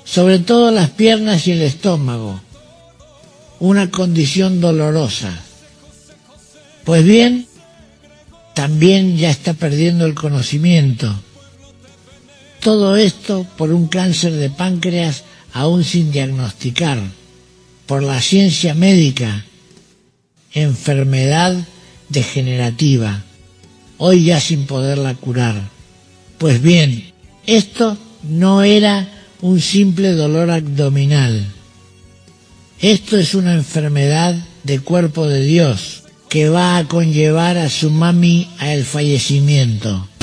sobre todo las piernas y el estómago, una condición dolorosa. Pues bien, también ya está perdiendo el conocimiento. Todo esto por un cáncer de páncreas aún sin diagnosticar, por la ciencia médica, enfermedad degenerativa, hoy ya sin poderla curar. Pues bien, esto no era un simple dolor abdominal. Esto es una enfermedad de cuerpo de Dios que va a conllevar a su mami al fallecimiento.